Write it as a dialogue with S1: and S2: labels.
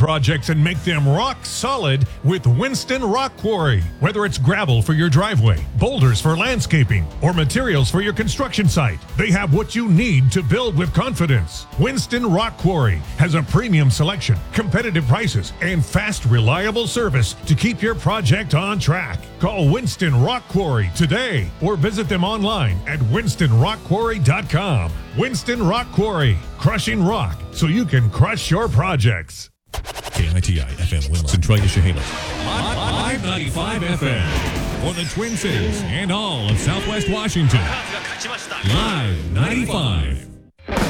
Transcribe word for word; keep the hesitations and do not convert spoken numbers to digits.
S1: projects and make them rock solid with Winston Rock Quarry. Whether it's gravel for your driveway, boulders for landscaping, or materials for your construction site, they have what you need to build with confidence. Winston Rock Quarry has a premium selection, competitive prices, and fast, reliable service to keep your project on track. Call Winston Rock Quarry today or visit them online at winston rock quarry dot com. Winston Rock Quarry, crushing rock so you can crush your projects.
S2: K I T I F M Winland, Centralia, Chehalis. five ninety-five F M for the Twin Cities and all of Southwest Washington. Live ninety-five.